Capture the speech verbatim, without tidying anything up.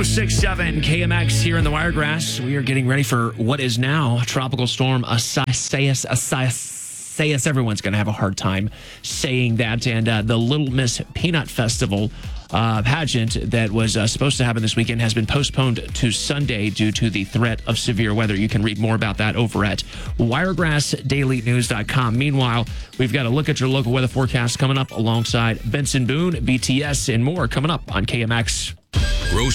oh six point seven K M X here in the Wiregrass. We are getting ready for what is now Tropical Storm Isaias. Isaias. Everyone's going to have a hard time saying that. And uh, the Little Miss Peanut Festival uh, pageant that was uh, supposed to happen this weekend has been postponed to Sunday due to the threat of severe weather. You can read more about that over at wiregrass daily news dot com. Meanwhile, we've got a look at your local weather forecast coming up alongside Benson Boone, B T S, and more coming up on K M X.